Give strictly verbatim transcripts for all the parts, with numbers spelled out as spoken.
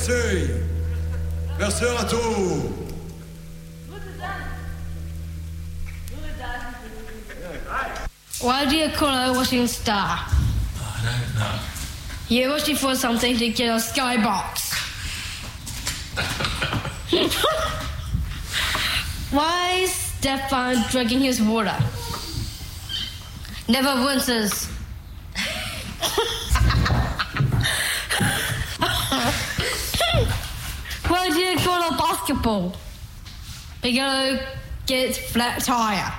Merci. Merci à tous. Why do you call it a washing star? I don't know. You're wishing for something to get a skybox. Why is Stefan drinking his water? Never rinses. Why do you call it basketball? Because it gets flat tire.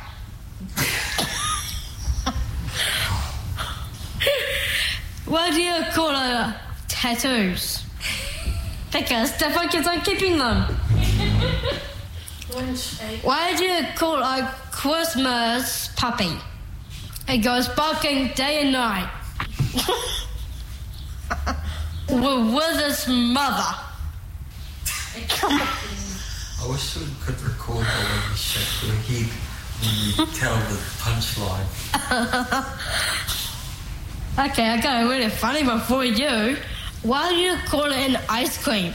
Why do you call it tattoos? Because Stefan keeps on keeping them. Why do you call a Christmas puppy? It goes barking day and night. With its mother. I wish we could record the way you shake your head when you tell the punchline. Okay, I got a really funny one for you. Why do you call it an ice cream?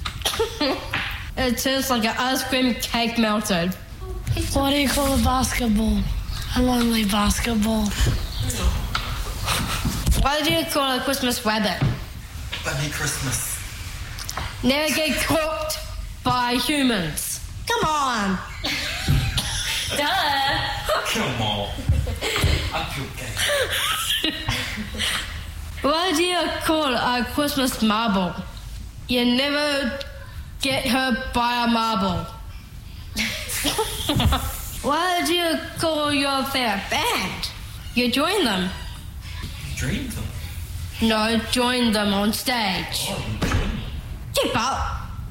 It tastes like an ice cream cake melted. Why do you call it basketball? A lonely basketball. Why do you call it a Christmas rabbit? Bunny Christmas. Never get cooked by humans. Come on. Duh. Come on. Up your game. Why do you call it a Christmas marble? You never get hurt by a marble. Why do you call your favorite band? You join them. You dreamed them. No, join them on stage. Oh, you dreamed them. Keep up.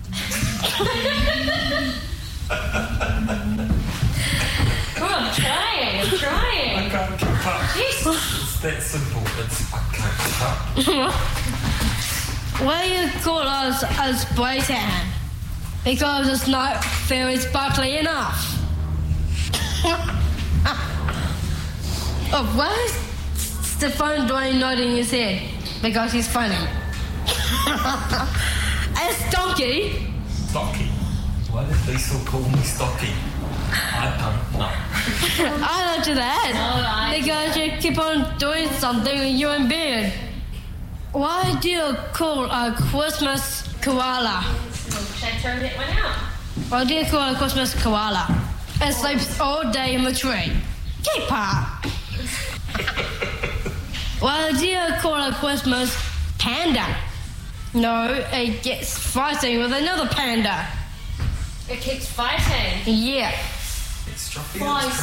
Oh, I'm trying, I'm trying. I can't keep up. Yes. It's that simple. It's I can't keep up. Why do you call us a spray tan? Because it's not very sparkly enough. Oh, why is Stefan doing nodding his head? Because he's funny. And Stocky. Stocky? Why did Liesl call me Stocky? I don't know. I don't do that. Alright. Because you keep on doing something when you're in bed. Why do you call a Christmas koala? Should I throw that one out? Why do you call a Christmas koala? It sleeps all day in the tree. Keep up. Why do you call a Christmas panda? No, it gets fighting with another panda. It keeps fighting. Yeah. It's Stocky. Why